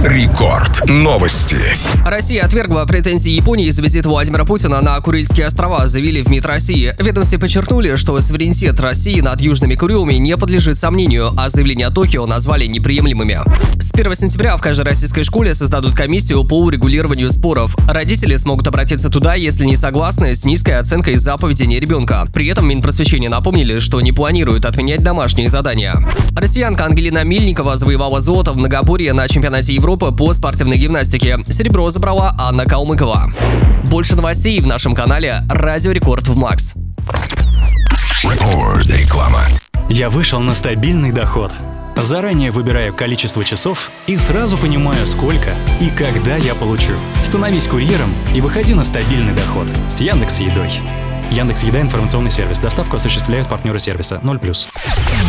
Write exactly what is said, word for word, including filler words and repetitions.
Рекорд. Новости. Россия отвергла претензии Японии за визит Владимира Путина на Курильские острова, заявили в МИД России. В ведомстве подчеркнули, что суверенитет России над Южными Курилами не подлежит сомнению, а заявления Токио назвали неприемлемыми. С первого сентября в каждой российской школе создадут комиссию по урегулированию споров. Родители смогут обратиться туда, если не согласны с низкой оценкой за поведение ребенка. При этом Минпросвещения напомнили, что не планируют отменять домашние задания. Россиянка Ангелина Мельникова завоевала золото в многоборье на чемпионате Европы по спортивной гимнастике. Серебро забрала Анна Калмыкова. Больше новостей в нашем канале «Радио Рекорд в Макс». Рекорд. Реклама. Я вышел на стабильный доход. Заранее выбираю количество часов и сразу понимаю, сколько и когда я получу. Становись курьером и выходи на стабильный доход с Яндекс.Едой. Яндекс.Еда — информационный сервис. Доставку осуществляют партнеры сервиса ноль плюс.